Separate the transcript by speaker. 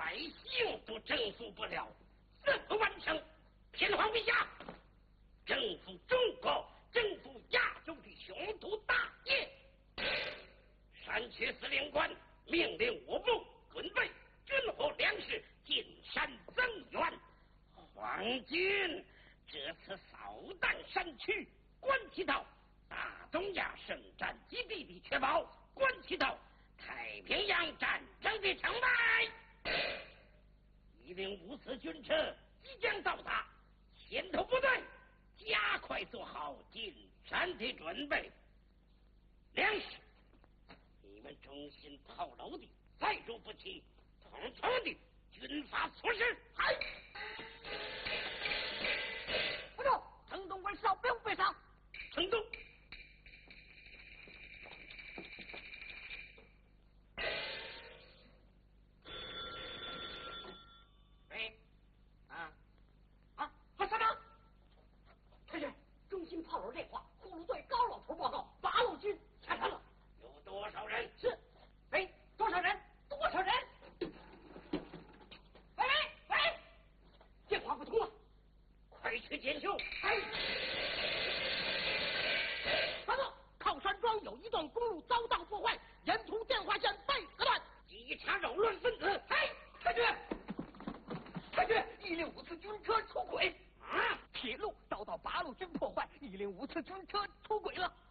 Speaker 1: 百姓都征服不了，怎么完成？天皇陛下，征服中国，征服亚洲的雄图大业。山区司令官命令我部准备军火粮食进山增援。皇军这次扫荡山区，关系到大东亚圣战基地的确保，关系到太平洋战争的成败。105次军车即将到达，先头部队加快做好进山的准备。粮食，你们忠心套牢的，再入不起，统统的军法措施。嗨！不中，城东关哨兵备上。城东。
Speaker 2: 三长，太君，中心炮手电话，护路队高老头报告，八路军下山了。
Speaker 1: 有多少人？
Speaker 2: 是。喂，多少人？多少人？喂，电话不通了，
Speaker 1: 快去检修。
Speaker 2: 报告，靠山庄有一段公路遭到破坏，沿途电话线被割断，
Speaker 1: 稽查扰乱分子。
Speaker 2: 太君，105次军车出轨。铁路遭到八路军破坏，105次军车出轨了。